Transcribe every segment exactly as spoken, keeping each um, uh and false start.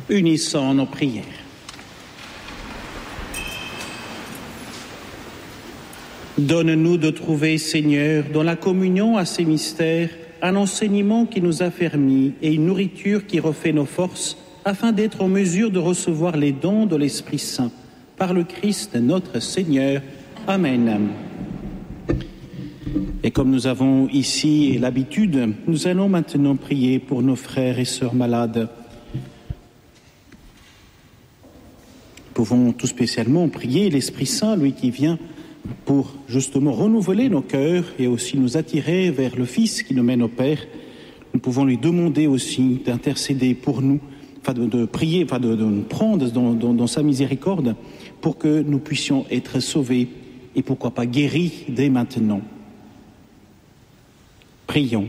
Unissons nos prières. Donne-nous de trouver, Seigneur, dans la communion à ces mystères, un enseignement qui nous affermit et une nourriture qui refait nos forces, afin d'être en mesure de recevoir les dons de l'Esprit Saint. Par le Christ notre Seigneur. Amen. Et comme nous avons ici l'habitude, nous allons maintenant prier pour nos frères et sœurs malades. Nous pouvons tout spécialement prier l'Esprit Saint, lui qui vient pour justement renouveler nos cœurs et aussi nous attirer vers le Fils qui nous mène au Père. Nous pouvons lui demander aussi d'intercéder pour nous, enfin de, de prier, enfin de, de nous prendre dans, dans, dans sa miséricorde pour que nous puissions être sauvés et pourquoi pas guéris dès maintenant. Prions.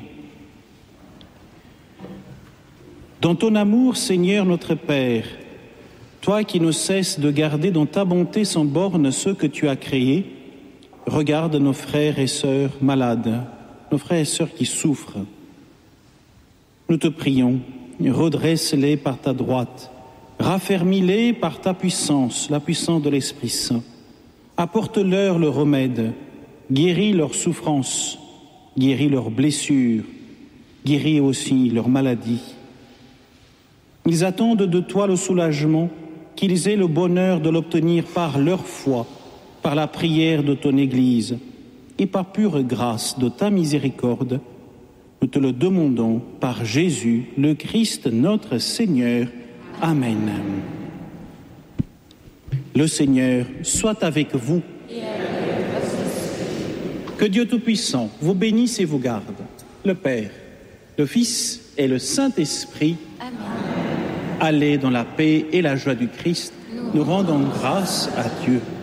Dans ton amour, Seigneur notre Père, toi qui ne cesses de garder dans ta bonté sans borne ceux que tu as créés, regarde nos frères et sœurs malades, nos frères et sœurs qui souffrent. Nous te prions, redresse-les par ta droite, raffermis-les par ta puissance, la puissance de l'Esprit Saint. Apporte-leur le remède, guéris leurs souffrances, guéris leurs blessures, guéris aussi leurs maladies. Ils attendent de toi le soulagement, qu'ils aient le bonheur de l'obtenir par leur foi, par la prière de ton Église et par pure grâce de ta miséricorde. Nous te le demandons par Jésus, le Christ notre Seigneur. Amen. Le Seigneur soit avec vous. Que Dieu Tout-Puissant vous bénisse et vous garde, le Père, le Fils et le Saint-Esprit. Amen. Allez dans la paix et la joie du Christ. Nous rendons grâce à Dieu.